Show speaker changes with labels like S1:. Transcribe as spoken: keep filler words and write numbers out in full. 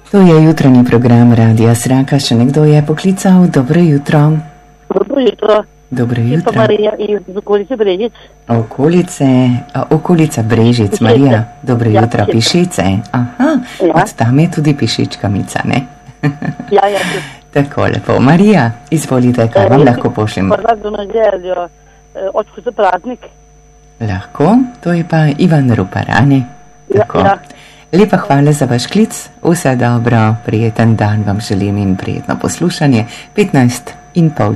S1: To je jutranji program Radia Sraka. Še nekdo je poklical. Dobro jutro.
S2: Dobro jutro.
S1: Dobro
S2: Je
S1: jutro.
S2: pa Marija iz okolice Brežic.
S1: Okolice, a, okolica Brežic,
S2: Pišice.
S1: Marija. Dobro
S2: Ja,
S1: jutro,
S2: Pišice.
S1: Pišice. Aha,
S2: Ja.
S1: od tam je tudi Pišička Mica, ne?
S2: Ja, ja, tudi.
S1: Tako lepo. Marija, izvolite, kaj vam
S2: Eh,
S1: lahko pošljemo?
S2: Prva do željo, očku za praznik.
S1: Lahko, to je pa Ivan Ruparani.
S2: Ja,
S1: Tako.
S2: ja.
S1: Lepa hvala za vaš klic, vse dobro, prijeten dan vam želim in prijetno poslušanje. petnajst in pol